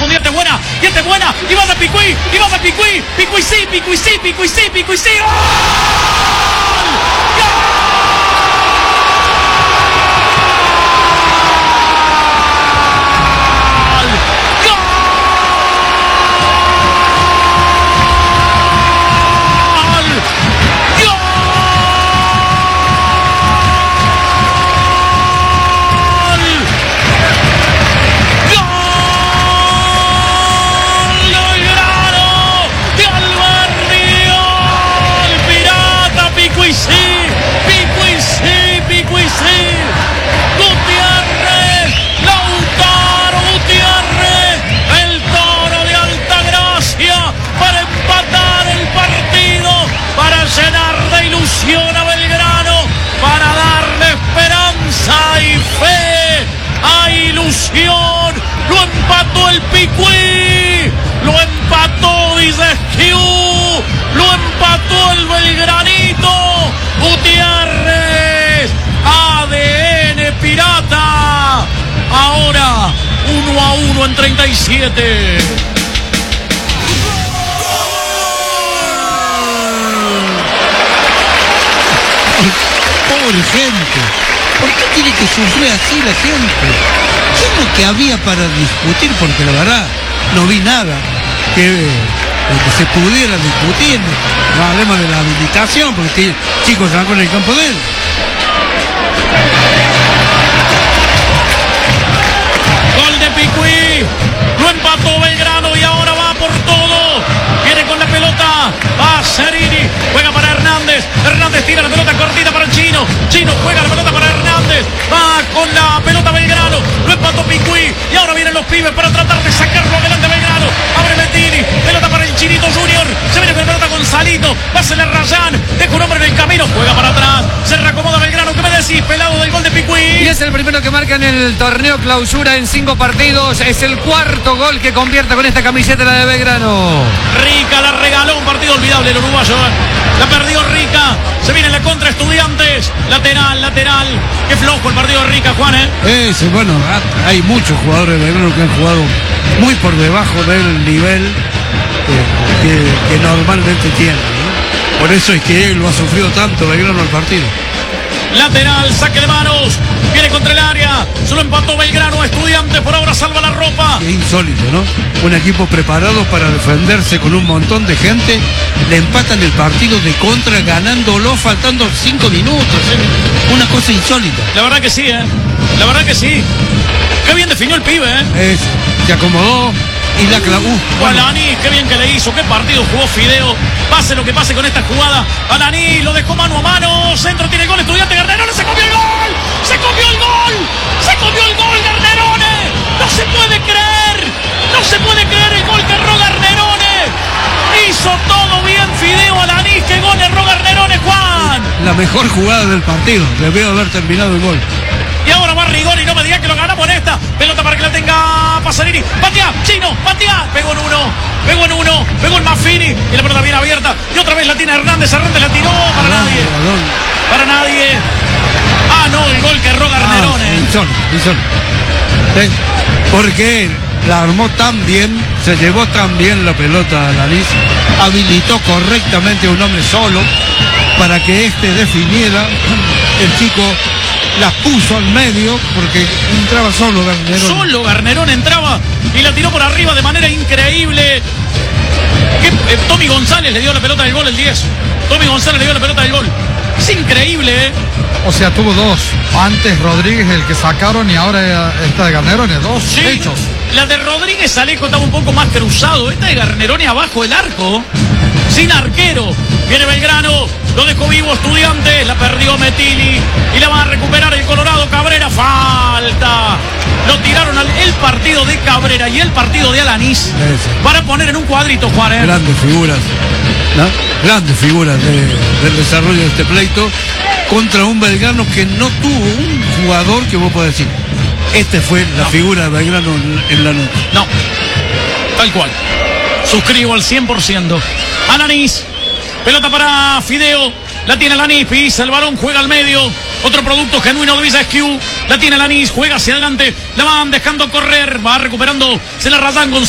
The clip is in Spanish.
y esta es buena, y va de Picuí, Picuí sí. ¡Gol! Gutiérrez, Lautaro Gutiérrez, el Toro de Altagracia, para empatar el partido, para llenar de ilusión a Belgrano, para darle esperanza y fe a ilusión. Lo empató el Picuí, lo empató Villesquiu, lo empató el Belgranito. Gutiérrez, ADN Pirata. Ahora 1-1 en 37. Pobre gente. ¿Por qué tiene que sufrir así la gente? ¿Qué es lo que había para discutir? Porque la verdad no vi nada que se pudiera discutir. No hablemos de la habilitación, porque chicos están con el campo de él. Gol de Picuí, lo empató Belgrano y ahora va por todo. Viene con la pelota, va Cerini, juega para Hernández tira la pelota cortita para el Chino juega la pelota para Hernández, va con la pelota Belgrano, lo empató Picuí y ahora vienen los pibes para tratar de sacarlo adelante Belgrano. Abre Mettini, pelota para el Chinito Junior, se viene con la pelota Gonzalito, pásale a Rayán, deja un hombre en el camino, juega para atrás, se reacomoda Belgrano. ¿Qué me decís, pelado, del gol de Picuí? Y es el primero que marca en el torneo clausura en 5 partidos, es el cuarto gol que convierte con esta camiseta la de Belgrano. Rica la regaló, un partido olvidable el uruguayo, la perdió Rica, se viene la contra Estudiantes, lateral, qué flojo el partido de Rica, Juan, Bueno, hay muchos jugadores de Belgrano que han jugado muy por debajo del nivel que normalmente tienen, ¿no? Por eso es que él lo ha sufrido tanto Belgrano el partido. Lateral, saque de manos, viene contra el área, solo empató Belgrano, Estudiantes por ahora salva la ropa. Es insólito, ¿no? Un equipo preparado para defenderse con un montón de gente, le empatan el partido de contra ganándolo faltando 5 minutos, una cosa insólita. La verdad que sí, la verdad que sí. Qué bien definió el pibe, Se acomodó y la clavó. Alaní, qué bien que le hizo, qué partido jugó Fideo. Pase lo que pase con esta jugada, Alaní lo dejó mano a mano, centro tiene el gol, Estudiante Garnerone, se comió el gol, se comió el gol Garnerone, no se puede creer el gol que erró Garnerone, hizo todo bien Fideo Alaní, qué gol erró Garnerone, Juan. La mejor jugada del partido, debió haber terminado el gol. Y ahora va Rigoni, no me diga que lo ganamos en esta. Pelota para que la tenga Pasarini. Patea, Chino, patea. Pegó en Maffini. Y la pelota bien abierta. Y otra vez la tiene Hernández la tiró para nadie. Ah, no, el gol que erró Garnerone. Porque la armó tan bien, se llevó tan bien la pelota a Lanís, habilitó correctamente a un hombre solo para que este definiera. El chico la puso al medio porque entraba solo Garnerone. Solo Garnerone entraba y la tiró por arriba de manera increíble. Tommy González le dio la pelota del gol, el 10. Tommy González le dio la pelota del gol. Es increíble, O sea, tuvo dos. Antes Rodríguez el que sacaron y ahora esta de Garnerone, dos hechos. La de Rodríguez Alejo estaba un poco más cruzado. Esta de Garnerone abajo del arco, sin arquero. Viene Belgrano, lo dejó vivo Estudiantes, la perdió Mettini y la va a recuperar el Colorado. Cabrera, falta. Lo tiraron el partido de Cabrera y el partido de Alanís para poner en un cuadrito, Juan. Grandes figuras, ¿no? Grandes figuras del desarrollo de este pleito contra un Belgrano que no tuvo un jugador que vos podés decir, este fue la figura de Belgrano en la noche. No, tal cual. Suscribo al 100%. Alanís. Pelota para Fideo, la tiene Alanis, pisa el balón, juega al medio, otro producto genuino de Villesquiu, la tiene Alanis, juega hacia adelante, la van dejando correr, va recuperando, se la Rayán González.